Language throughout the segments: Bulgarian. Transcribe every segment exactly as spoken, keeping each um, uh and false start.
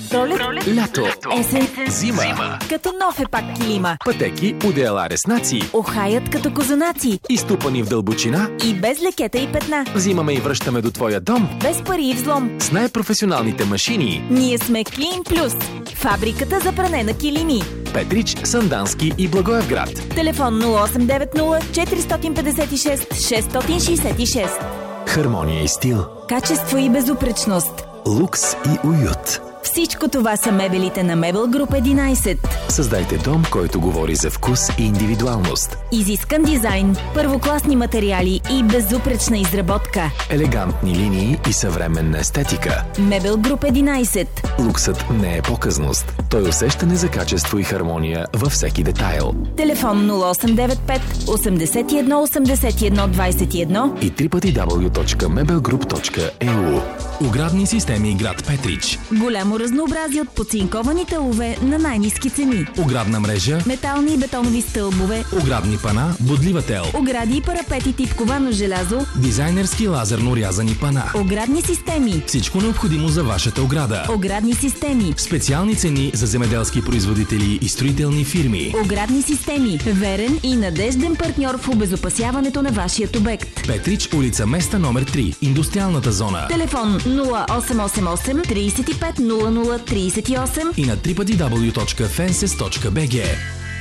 Пролет, лято, есен, зима, зима. Като нов е пак килима. Пътеки, одеяла, реснаци, Охаят като козунаци. изтупани в дълбочина. И без лекета и петна. Взимаме и връщаме до твоя дом. Без пари и взлом. С най-професионалните машини. Ние сме Клин Плюс. Фабриката за пране на килими. Петрич, Сандански и Благоевград. Телефон нула осем девет нула четири пет шест шест шест шест. Хармония и стил. Качество и безупречност. Лукс и уют. Всичко това са мебелите на Мебел Груп единайсет. Създайте дом, който говори за вкус и индивидуалност. Изискан дизайн, първокласни материали и безупречна изработка. Елегантни линии и съвременна естетика. Мебел Груп единайсет. Луксът не е показност. Той усещане за качество и хармония във всеки детайл. Телефон нула осем девет пет осемдесет и едно осемдесет и едно двайсет и едно и дабъл ю дабъл ю дабъл ю точка мебел груп точка и ю. Оградни системи град Петрич. Голямо разнообразие от подцинковани тълове на най-ниски цени. Оградна мрежа, Метални и бетонови стълбове, оградни пана, бодлива тел, огради и парапети тип ковано желязо, дизайнерски лазерно рязани пана. оградни системи. Всичко необходимо за вашата ограда. Оградни системи. Специални цени за земеделски производители и строителни фирми. Оградни системи. Верен и надежден партньор в обезопасяването на вашият обект. Петрич, улица Места номер три, индустриалната зона. Телефон нула осем осем осем трийсет и пет нула нула трийсет и осем И на дабъл ю дабъл ю дабъл ю точка фенсес точка би джи.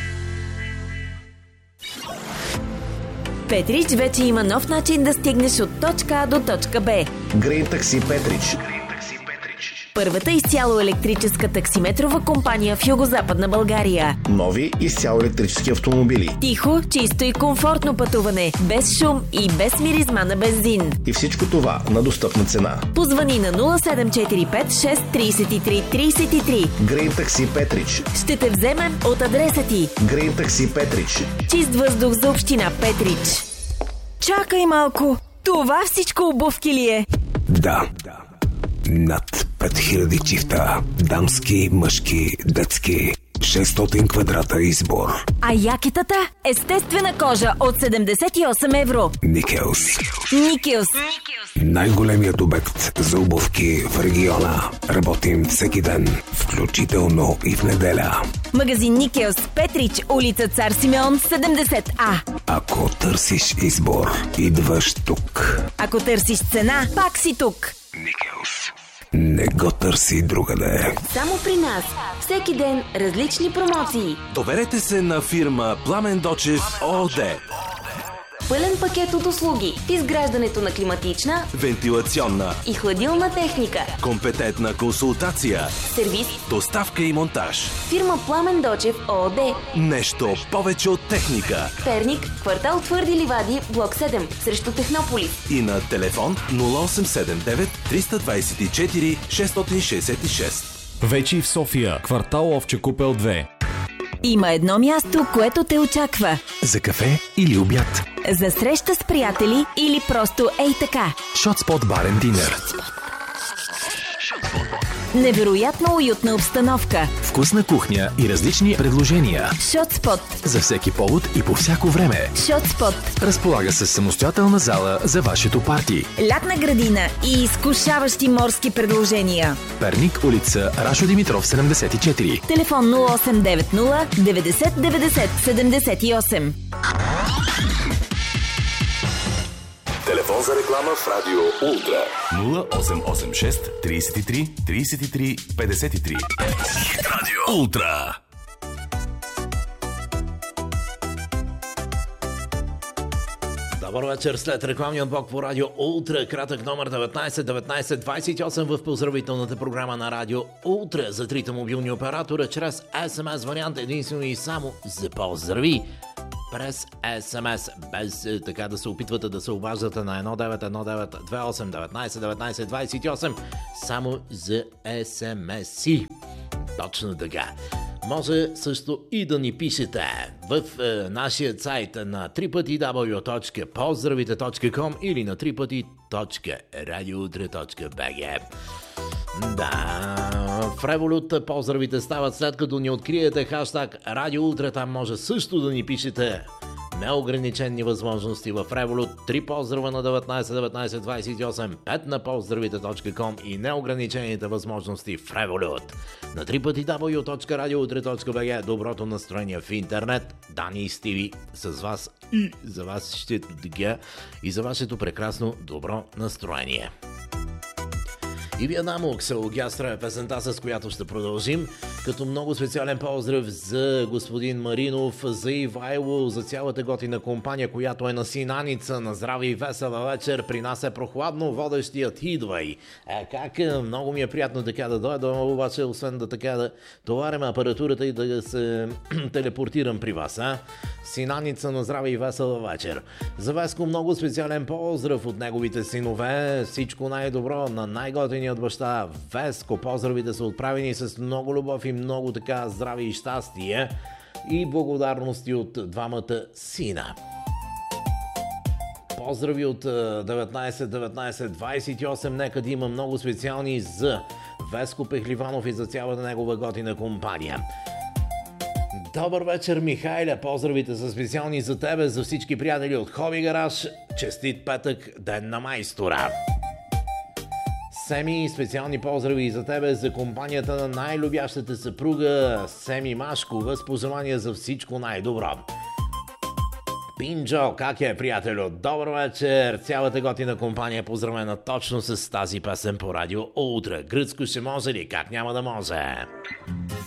Петрич вече има нов начин да стигнеш от точка А до точка Б. Грин Такси Петрич. Първата изцяло електрическа таксиметрова компания в Югозападна България. Нови изцяло електрически автомобили. Тихо, чисто и комфортно пътуване. Без шум и без миризма на бензин. И всичко това на достъпна цена. Позвани на нула седем четири пет шест три три три три. Грин Такси Петрич. Ще те вземем от адреса ти. Грин Такси Петрич. Чист въздух за община Петрич. Чакай малко. Това всичко обувки ли е? Да. Над пет хиляди чифта. Дамски, мъжки, детски. шестстотин квадрата избор. А якетата? Естествена кожа от седемдесет и осем евро. Никелс. Никелс. Най-големият обект за обувки в региона. Работим всеки ден, включително и в неделя. Магазин Никелс, Петрич, улица Цар Симеон, седемдесет А. Ако търсиш избор, идваш тук. Ако търсиш цена, пак си тук. Никелс. Не го търси другаде. Само при нас. Всеки ден различни промоции. Доверете се на фирма Пламен Дочев ООД. Пълен пакет от услуги. Изграждането на климатична, Вентилационна и хладилна техника. компетентна консултация, Сервис. доставка и монтаж. Фирма Пламен Дочев ООД. Нещо повече от техника. Перник, квартал Твърди ливади, блок седем, срещу Технополис. И на телефон нула осем седем девет триста двайсет и четири шестстотин шейсет и шест. Вече и в София, квартал Овче купел две. Има едно място, което те очаква. За кафе или обяд. За среща с приятели или просто ей така. Шотспот барен динер. Невероятно уютна обстановка. Вкусна кухня и различни предложения. Шотспот. За всеки повод и по всяко време. Шотспот. Разполага се самостоятелна зала за вашето парти. Лятна градина и изкушаващи морски предложения. Перник, улица Рашо Димитров седемдесет и четири. Телефон нула осем девет нула деветдесет деветдесет седемдесет и осем. Телефон за реклама в Радио Ултра. нула осем осем шест трийсет и три трийсет и три петдесет и три. Радио Ултра. Добър вечер след рекламния блок по Радио Ултра. Кратък номер деветнайсет деветнайсет двайсет и осем в поздравителната програма на Радио Ултра за трите мобилни оператора чрез ес ем ес вариант единствено и само за поздрави. През ес ем ес, без така да се опитвате да се обаждате на едно девет едно девет две осем деветнайсет деветнайсет двайсет и осем, само за ес ем ес-и. Точно така. Може също и да ни пишете в е, нашия сайт на дабъл ю дабъл ю дабъл ю точка поздравите точка ком или на дабъл ю дабъл ю дабъл ю точка радиоутре точка би джи. Да, в Револют поздравите стават след като ни откриете хаштаг Радио Ултра. Там може също да ни пишете неограничени възможности в Revolut. Три поздрава на деветнайсет деветнайсет двайсет и осем, пет на поздравите точка ком и неограничените възможности в Revolut. На три пъти дабъл ю точка радио утре точка би джи. Доброто настроение в интернет. Дани и Стиви с вас и за вас ще дъгя и за вашето прекрасно добро настроение. И Виетнам Ксалогястра е песента, с която ще продължим, като много специален поздрав за господин Маринов, за Ивайло, за цялата готина компания, която е на Синаница. На здраве и весела вечер, при нас е прохладно, водещият идвай. Е, как? Много ми е приятно така да дойда, обаче освен да така да товарим апаратурата и да се телепортирам при вас, а? Синаница, на здраве и весела вечер. За Веско много специален поздрав от неговите синове, всичко най-добро на най-готиния от баща Веско. Поздравите са отправени с много любов и много така здраве и щастие и благодарности от двамата сина. Поздрави от деветнайсет деветнайсет двайсет и осем, нека да има много специални за Веско Пехливанов и за цялата негова готина компания. Добър вечер, Михайле! Поздравите са специални за тебе, за всички приятели от Хоби Гараж. Честит петък, ден на майстора! Семи, специални поздрави и за тебе, за компанията на най-любящата съпруга Семи Машкова, с пожелания за всичко най-добро. Пинджо, как е, приятелю? Добър вечер! Цялата готина компания поздравена точно с тази песен по радио утре. Гръцко ще може ли? Как няма да може?